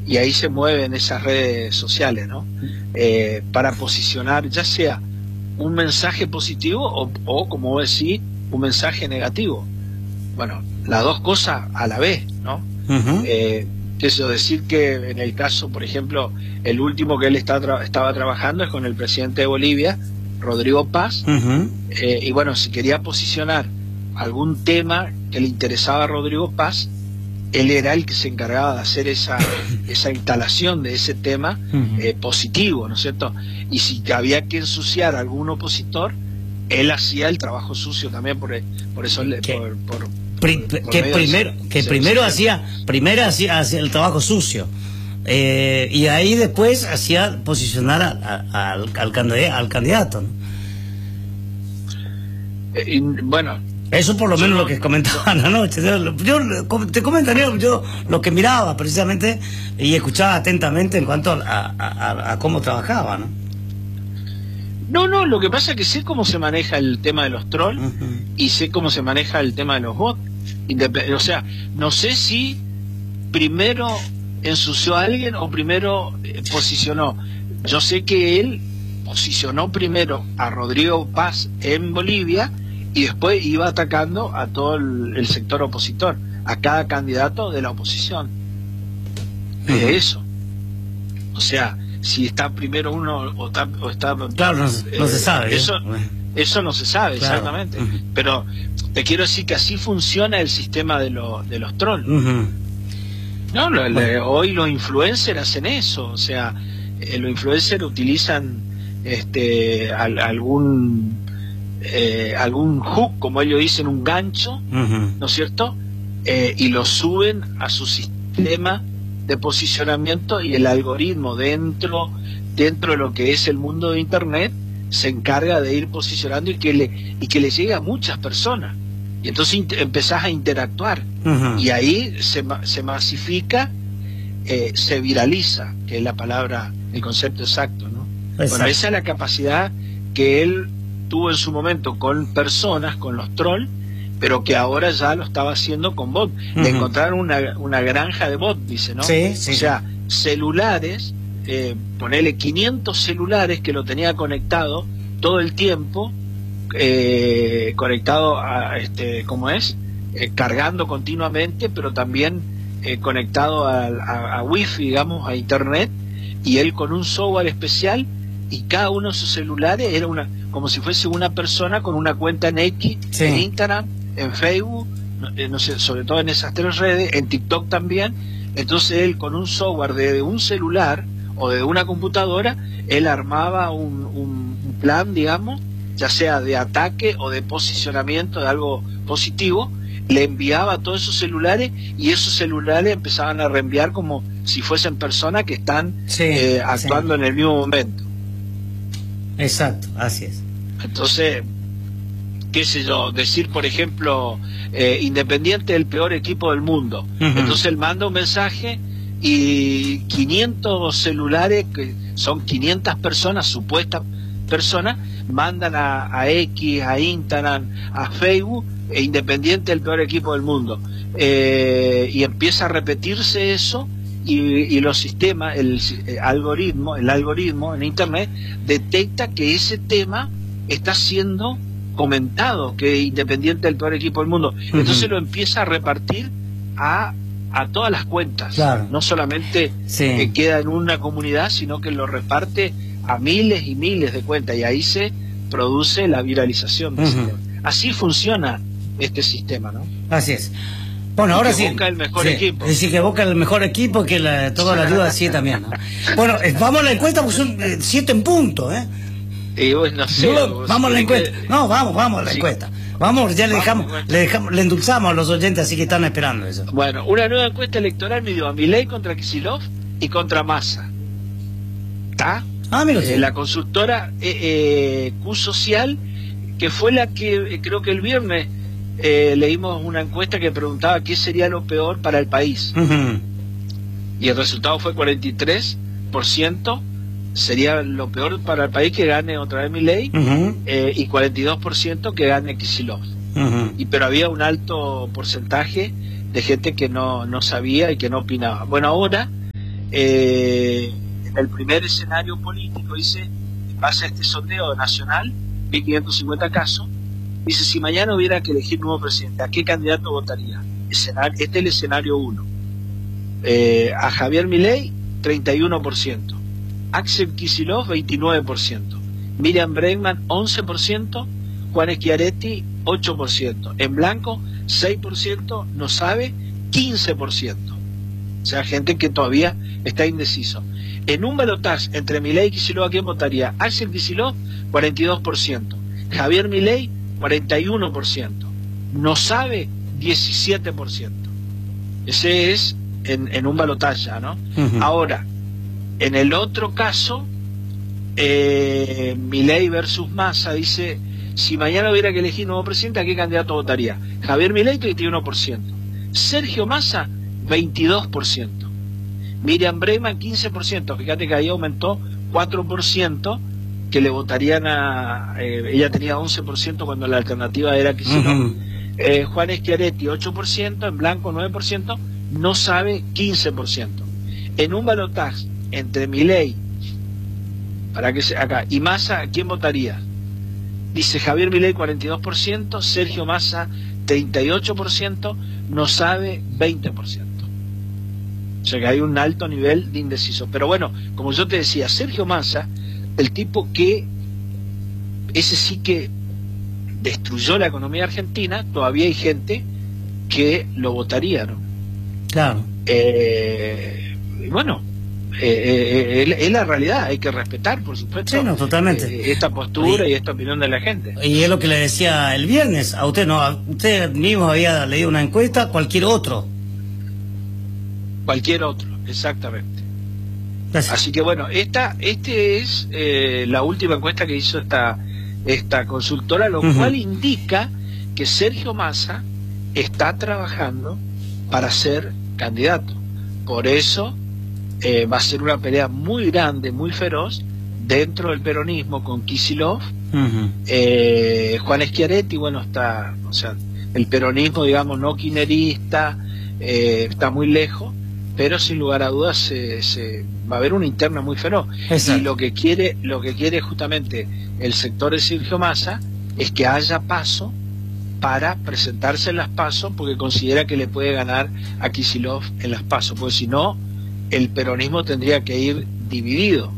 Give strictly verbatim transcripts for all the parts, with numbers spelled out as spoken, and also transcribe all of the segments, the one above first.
y ahí se mueven esas redes sociales, ¿no? Eh, para posicionar ya sea un mensaje positivo o, o, como vos decís, un mensaje negativo. Bueno, las dos cosas a la vez, ¿no? Uh-huh. eh, Eso decir que en el caso, por ejemplo, el último que él está tra estaba trabajando es con el presidente de Bolivia, Rodrigo Paz, uh-huh. eh, y bueno, si quería posicionar algún tema que le interesaba a Rodrigo Paz, él era el que se encargaba de hacer esa esa instalación de ese tema uh-huh. eh, positivo, ¿no es cierto? Y si había que ensuciar a algún opositor, él hacía el trabajo sucio también, por, por eso le, por, por Pri que primero que primero hacía primero hacía, hacía el trabajo sucio, eh, y ahí después hacía posicionar a, a, al, al, candidato, al candidato, ¿no? Eh, y, bueno, eso por lo menos no, lo que comentaban anoche. Yo, yo te comentaría yo lo que miraba precisamente y escuchaba atentamente en cuanto a, a, a cómo trabajaba, ¿no? No, no, lo que pasa es que sé cómo se maneja el tema de los trolls uh-huh. y sé cómo se maneja el tema de los bots. O sea, no sé si primero ensució a alguien o primero eh, posicionó. Yo sé que él posicionó primero a Rodrigo Paz en Bolivia y después iba atacando a todo el, el sector opositor, a cada candidato de la oposición. Uh-huh. Es eso. O sea, si está primero uno o está... O está claro, no, eh, no se sabe. Eso, ¿eh? eso no se sabe, claro. Exactamente. Uh-huh. Pero te quiero decir que así funciona el sistema de, lo, de los trolls. Uh-huh. No, lo, bueno. le, hoy los influencers hacen eso. O sea, eh, los influencers utilizan este al, algún eh, algún hook, como ellos dicen, un gancho, uh-huh. ¿no es cierto? Eh, y lo suben a su sistema de posicionamiento, y el algoritmo dentro dentro de lo que es el mundo de internet se encarga de ir posicionando y que le y que le llegue a muchas personas, y entonces empezás a interactuar uh-huh. y ahí se, se masifica, eh, se viraliza, que es la palabra, el concepto exacto, ¿no? Exacto. Bueno, esa es la capacidad que él tuvo en su momento con personas, con los trolls, pero que ahora ya lo estaba haciendo con bots. Uh-huh. Le encontraron una, una granja de bots, dice, ¿no? Sí, sí. O sea, celulares, eh, ponele quinientos celulares que lo tenía conectado todo el tiempo, eh, conectado a, este, ¿cómo es? Eh, cargando continuamente, pero también eh, conectado a, a, a wifi, digamos, a internet, y él con un software especial, y cada uno de sus celulares era una, como si fuese una persona con una cuenta en X, sí. en Instagram, en Facebook, no, eh, no sé, sobre todo en esas tres redes, en TikTok también. Entonces él con un software de, de un celular o de una computadora, él armaba un, un, un plan, digamos, ya sea de ataque o de posicionamiento de algo positivo, le enviaba a todos esos celulares, y esos celulares empezaban a reenviar como si fuesen personas que están sí, eh, actuando sí. en el mismo momento. Exacto, así es. Entonces, qué sé yo, decir, por ejemplo, eh, Independiente es el peor equipo del mundo. Uh-huh. Entonces él manda un mensaje y quinientos celulares, que son quinientas personas, supuestas personas, mandan a, a X, a Instagram, a Facebook, e Independiente es el peor equipo del mundo. Eh, y empieza a repetirse eso, y, y los sistemas, el, el algoritmo, el algoritmo en Internet detecta que ese tema está siendo comentado, que Independiente es el peor equipo del mundo. Uh-huh. Entonces lo empieza a repartir a, a todas las cuentas. Claro. No solamente sí. que queda en una comunidad, sino que lo reparte a miles y miles de cuentas, y ahí se produce la viralización del uh-huh. sistema. Así funciona este sistema, ¿no? Así es. Bueno, ahora sí. Boca el mejor sí, equipo. Es decir, que Boca el mejor equipo, que la, toda la ayuda sí también, ¿no? Bueno, eh, vamos a la encuesta, porque son eh, siete en punto, ¿eh? Y vos, no sé, no, vos, vamos a la encuesta. Que... No, vamos, vamos a la sí. encuesta. Vamos, ya le dejamos, vamos, le dejamos, le endulzamos a los oyentes, así que están esperando eso. Bueno, una nueva encuesta electoral midió a Milei contra Kicillof y contra Massa. ¿Está? Ah, mira. Eh, sí. La consultora eh, eh, Q Social, que fue la que eh, creo que el viernes eh, leímos una encuesta que preguntaba qué sería lo peor para el país. Uh-huh. Y el resultado fue cuarenta y tres por ciento. Sería lo peor para el país que gane otra vez Milei, uh-huh. eh, y cuarenta y dos por ciento que gane Kicillof. Uh-huh. Y pero había un alto porcentaje de gente que no, no sabía y que no opinaba. Bueno, ahora eh, en el primer escenario político, dice, en base a este sondeo nacional, mil quinientos cincuenta casos, dice, si mañana hubiera que elegir nuevo presidente, ¿a qué candidato votaría? Escenario, este es el escenario uno. Eh, a Javier Milei, treinta y uno por ciento. Axel Kicillof, veintinueve por ciento. Miriam Bregman, once por ciento. Juan Schiaretti, ocho por ciento. En blanco, seis por ciento. No sabe, quince por ciento. O sea, gente que todavía está indeciso. En un balotaje entre Milei y Kicillof, ¿a quién votaría? Axel Kicillof, cuarenta y dos por ciento. Javier Milei, cuarenta y uno por ciento. No sabe, diecisiete por ciento. Ese es en, en un balotaje, ¿no? Uh-huh. Ahora, en el otro caso, eh, Milei versus Massa, dice, si mañana hubiera que elegir nuevo presidente, ¿a qué candidato votaría? Javier Milei, treinta y uno por ciento. Sergio Massa, veintidós por ciento. Miriam Bregman, quince por ciento. Fíjate que ahí aumentó cuatro por ciento que le votarían a... Eh, ella tenía once por ciento cuando la alternativa era que si no. Uh-huh. eh, Juan Schiaretti, ocho por ciento. En blanco, nueve por ciento. No sabe, quince por ciento. En un balotaje entre Milei, para que se, acá, y Massa, ¿a quién votaría? Dice Javier Milei, cuarenta y dos por ciento. Sergio Massa, treinta y ocho por ciento. No sabe, veinte por ciento. O sea que hay un alto nivel de indeciso. Pero bueno, como yo te decía, Sergio Massa, el tipo que, ese sí que destruyó la economía argentina, todavía hay gente que lo votaría, ¿no? Claro. Eh, y bueno, eh, eh, es la realidad, hay que respetar, por supuesto. Sí, no, totalmente. Eh, esta postura y, y esta opinión de la gente. Y es lo que le decía el viernes, a usted no, a usted mismo había leído una encuesta, cualquier otro. Cualquier otro, exactamente. Gracias. Así que bueno, esta este es eh, la última encuesta que hizo esta esta consultora, lo uh-huh. cual indica que Sergio Massa está trabajando para ser candidato. Por eso eh, va a ser una pelea muy grande, muy feroz dentro del peronismo con Kicillof, uh-huh. eh, Juan Schiaretti, bueno, está, o sea, el peronismo, digamos, no kirchnerista, eh, está muy lejos, pero sin lugar a dudas se, se va a haber una interna muy feroz. Exacto. Y lo que quiere lo que quiere justamente el sector de Sergio Massa es que haya paso para presentarse en las PASO, porque considera que le puede ganar a Kicillof en las PASO, porque si no el peronismo tendría que ir dividido,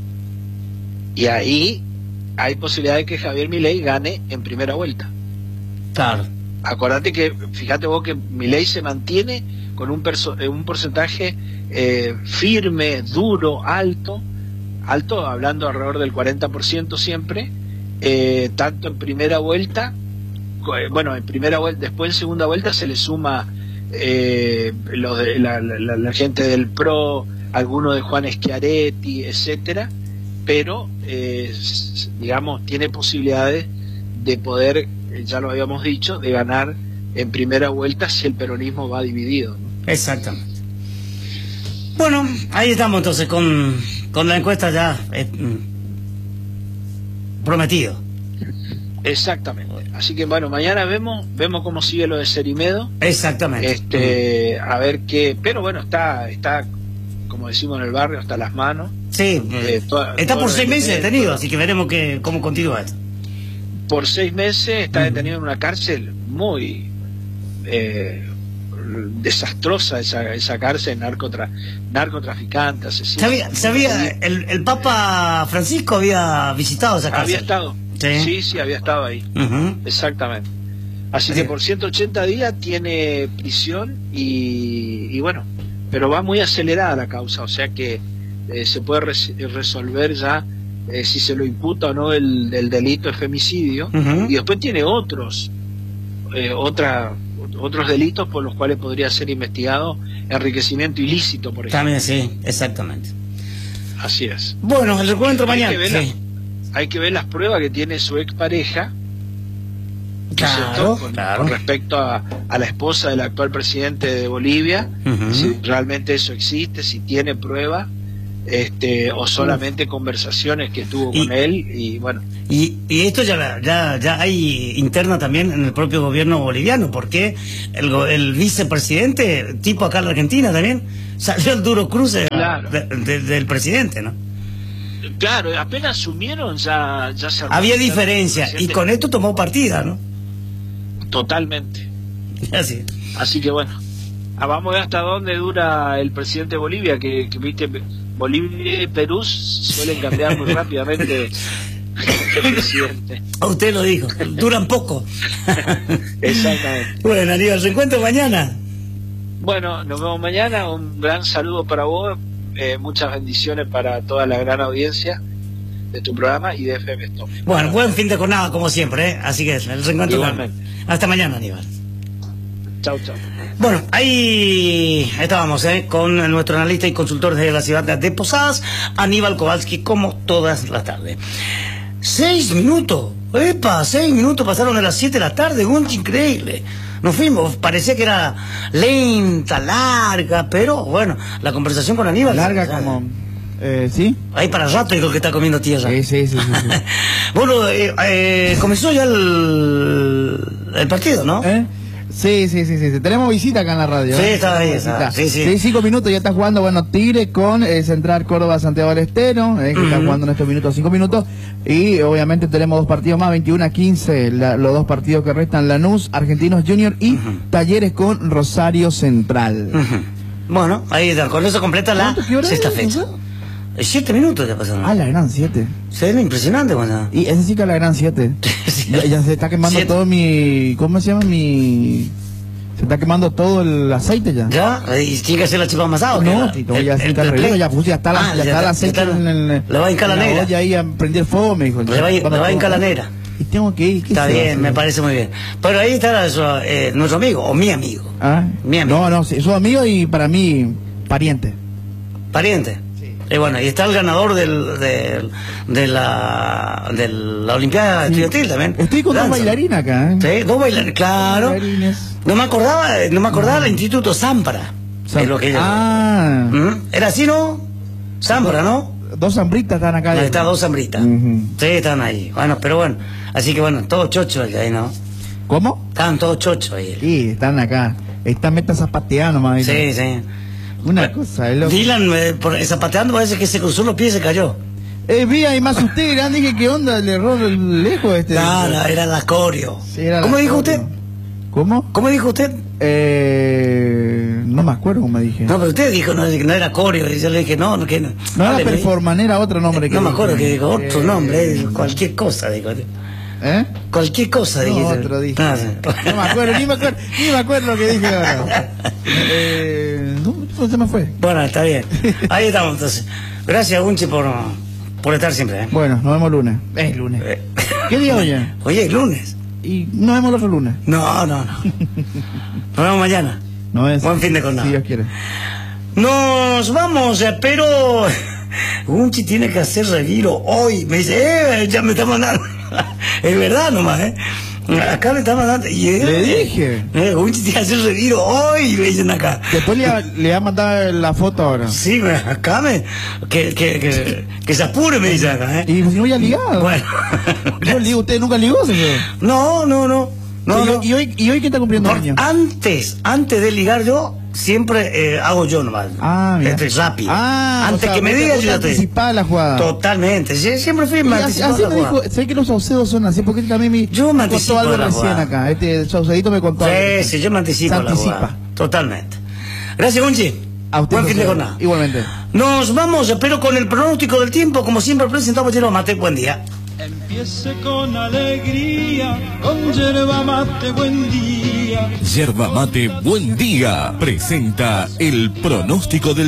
y ahí hay posibilidad de que Javier Milei gane en primera vuelta. Claro. Acordate que, fíjate vos que Milei se mantiene con un, perso un porcentaje eh, firme, duro, alto, alto, hablando alrededor del cuarenta por ciento siempre, eh, tanto en primera vuelta, eh, bueno, en primera vuelta, después en segunda vuelta se le suma eh, lo de la, la, la gente del P R O, alguno de Juan Schiaretti, etcétera, pero eh, digamos, tiene posibilidades de poder, ya lo habíamos dicho, de ganar en primera vuelta si el peronismo va dividido, ¿no? Exactamente. Bueno, ahí estamos entonces con, con la encuesta ya eh, prometido. Exactamente. Así que bueno, mañana vemos vemos cómo sigue lo de Cerimedo. Exactamente. Este, a ver qué, pero bueno, está está como decimos en el barrio, hasta las manos. Sí, eh, toda, está por seis meses detenido, así que veremos que, cómo continúa esto. Por seis meses está detenido en una cárcel muy eh, desastrosa, esa, esa cárcel, narcotra, narcotraficante, asesino. ¿Sabía, sabía el, el Papa Francisco había visitado esa cárcel? Había estado, sí, sí, sí había estado ahí, uh-huh. Exactamente. Así sí. que por ciento ochenta días tiene prisión y, y bueno, pero va muy acelerada la causa, o sea que eh, se puede res resolver ya eh, si se lo imputa o no el, el delito de femicidio, uh-huh. y después tiene otros eh, otra, otros delitos por los cuales podría ser investigado enriquecimiento ilícito, por ejemplo. También sí, exactamente. Así es. Bueno, el recuento mañana. Que sí. la, hay que ver las pruebas que tiene su expareja, claro, con, claro. con respecto a, a la esposa del actual presidente de Bolivia, uh-huh. si realmente eso existe, si tiene prueba este, o solamente Uf. conversaciones que tuvo y, con él, y bueno. Y, y esto ya, ya, ya hay interna también en el propio gobierno boliviano, porque el, el vicepresidente, tipo acá en la Argentina también, salió el duro cruce claro. de, de, del presidente, ¿no? Claro, apenas asumieron ya, ya se... Había diferencia, y con esto tomó partida, ¿no? Totalmente. Así. Así que bueno, vamos a ver hasta dónde dura el presidente de Bolivia, que, que viste... Bolivia y Perú suelen cambiar muy rápidamente el presidente. Usted lo dijo, duran poco. Exactamente. Bueno, Aníbal, ¿se encuentra mañana? Bueno, nos vemos mañana. Un gran saludo para vos. Eh, muchas bendiciones para toda la gran audiencia de tu programa y de F M Stop. Bueno, buen fin de jornada como siempre, ¿eh? Así que el reencuentro. Igualmente. Hasta mañana, Aníbal. Chau, chau. Bueno, ahí estábamos ¿eh? con nuestro analista y consultor de la ciudad de Posadas, Aníbal Kowalski, como todas las tardes. Seis minutos, epa, seis minutos pasaron de las siete de la tarde, un increíble. Nos fuimos, parecía que era lenta, larga, pero bueno, la conversación con Aníbal. Larga ¿sabes? Como... Eh, ¿sí? Ahí para rato digo que está comiendo tierra. Sí, sí, sí. sí, sí. Bueno, eh, eh, comenzó ya el, el partido, ¿no? ¿Eh? Sí, sí, sí, sí, sí. Tenemos visita acá en la radio. Sí, ¿eh? está ahí, está. Sí, sí. Sí, cinco minutos, ya está jugando, bueno, Tigre con eh, Central Córdoba Santiago del Estero, eh, que uh-huh. está jugando en estos minutos, cinco minutos. Y obviamente tenemos dos partidos más, veintiuno a quince, la, los dos partidos que restan, Lanús, Argentinos Junior y uh-huh. Talleres con Rosario Central. Uh-huh. Bueno, ahí está, con eso completa la sexta fecha. Siete minutos ya pasaron. Ah, la gran siete. Se ve impresionante, bueno. Y ese sí que es la gran siete. Sí. ya, ya se está quemando siete. todo mi... ¿Cómo se llama? Mi... Se está quemando todo el aceite ya. ¿Ya? ¿Y tiene que hacer la chipa amasada? No, Tito, ya, el, el, el el ya, pues, ya está la, ah, ya, ya está el aceite en el... Le va a hincar la negra. Ya ahí a prender fuego, me dijo. Le va, le va a hincar la negra. Y tengo que ir. Está bien, me parece muy bien. Pero ahí está eso, eh, nuestro amigo, o mi amigo. ¿Ah? Mi amigo. No, no, sí, su amigo y para mí, pariente. ¿Pariente? Y eh, bueno, y está el ganador del, del, de, la, de la Olimpiada sí. Estudiantil también. Estoy con Danza. dos bailarinas acá, ¿eh? Sí, dos bailarinas, claro. Bailarines. No me acordaba, no me acordaba del Instituto Zámpara. Zam es lo que ah. ¿Mm? Era así, ¿no? Zámpara, ¿no? Dos zambritas están acá. Ahí está, dos zambritas. Uh-huh. Sí, están ahí. Bueno, pero bueno, así que bueno, todos chochos ahí, ¿no? ¿Cómo? Estaban todos chochos ahí. Sí, están acá. Están metas zapateando, más Sí, sí. Una bueno, cosa, es loco. Dylan, eh, por, zapateando parece que se cruzó los pies y se cayó. Eh, vi ahí más usted, gran, dije, ¿qué onda? Le erró el lejos este. No, no, era la coreo. Sí, era ¿Cómo la dijo coreo. usted? ¿Cómo? ¿Cómo dijo usted? Eh, no me acuerdo cómo dije. No, pero usted dijo no, que no era coreo, y yo le dije, no, no, que no. No era performan, era otro nombre. Eh, que no me acuerdo que dijo otro eh, nombre, eh, cualquier cosa, dijo. ¿Eh? Cualquier cosa, no, dije. otro dije. No, no me acuerdo, ni me acuerdo, ni me acuerdo lo que dije ahora. eh, no, se me fue. Bueno, está bien. Ahí estamos entonces. Gracias, Gunchi, por, por estar siempre. ¿eh? Bueno, nos vemos lunes. Es lunes. Eh. ¿Qué día hoy? Oye, es lunes. Y nos vemos el otro lunes. No, no, no. Nos vemos mañana. No es. Buen fin de jornada. Si Dios quiere. Nos vamos, pero Gunchi tiene que hacer retiro hoy. Me dice, eh, ya me está mandando. Es verdad nomás, ¿eh? Acá me está mandando. Y él, le dije. Eh, Gunchi tiene que hacer retiro hoy, me dicen acá. Después le, le va a mandar la foto ahora. Sí, acá me. Que, que, que, que se apure, me dicen acá, ¿eh? Y si no ya ligado. Bueno. Yo le digo, ¿usted nunca ligó, señor? No, no, no. no, sí, no. ¿Y, hoy, ¿Y hoy qué está cumpliendo años? Antes, antes de ligar yo, siempre eh, hago yo nomás. Ah, mira. Este, rápido. Ah, antes o sea, que me digas, yo te anticipaba la jugada. Totalmente. Sí, siempre fui más anticipado así la me jugada. Dijo, sé que los saucedos son así, porque también me, yo me, me contó algo la recién jugada. acá. Este saucedito me contó sí, algo. Sí, yo me anticipo Se la anticipa. jugada. Totalmente. Gracias, Gunchi. A usted. Buen fin de jornada. Igualmente. Nos vamos, espero con el pronóstico del tiempo, como siempre presentamos Yerba Mate. Buen día. Empiece con alegría, con Yerba Mate, buen día. Yerba Mate, buen día. Presenta el pronóstico del